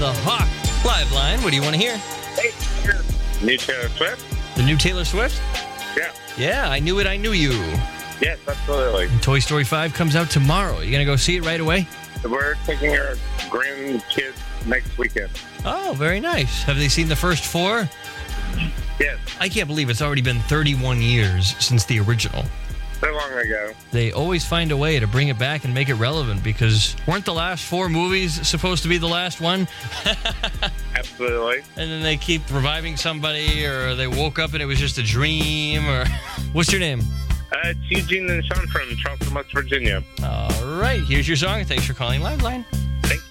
the Hawk live line. What do you want to hear? Hey, new Taylor Swift? The new Taylor Swift? Yeah. Yeah, I Knew It, I Knew You. Yes, absolutely. And Toy Story 5 comes out tomorrow. You going to go see it right away? We're taking our grandkids next weekend. Oh, very nice. Have they seen the first 4? Yes, I can't believe it's already been 31 years since the original. so long ago. They always find a way to bring it back and make it relevant, because weren't the last 4 movies supposed to be the last one? Absolutely. And then they keep reviving somebody, or they woke up and it was just a dream, or... What's your name? It's Eugene and Sean from Charleston, West Virginia. All right, here's your song. Thanks for calling Liveline.